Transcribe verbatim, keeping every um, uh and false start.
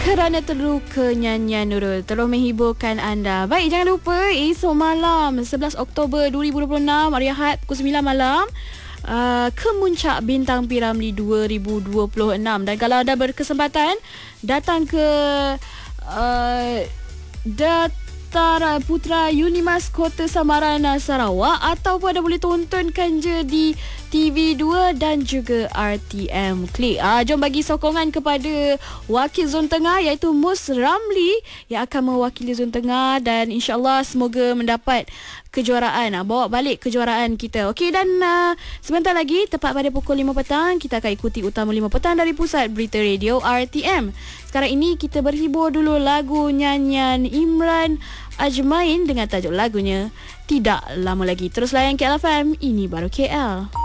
kerana terluka nyanyian Nurul terus menghiburkan anda. Baik, jangan lupa esok malam sebelas Oktober dua ribu dua puluh enam hari Ahad pukul sembilan malam uh, Kemuncak Bintang P Ramlee dua ribu dua puluh enam. Dan kalau anda berkesempatan datang ke uh, Dataran Putra Unimas Kota Samaran Sarawak, ataupun anda boleh tontonkan je di T V dua dan juga R T M Klik. Ah, jom bagi sokongan kepada wakil Zon Tengah iaitu Mus Ramlee yang akan mewakili Zon Tengah, dan insyaAllah semoga mendapat kejuaraan, ah, bawa balik kejuaraan kita. Okey, dan uh, sebentar lagi tepat pada pukul lima petang kita akan ikuti Utama lima petang dari Pusat Berita Radio R T M. Sekarang ini kita berhibur dulu lagu nyanyian Imran Ajmain dengan tajuk lagunya Tidak Lama Lagi. Terus layan K L F M, ini baru K L.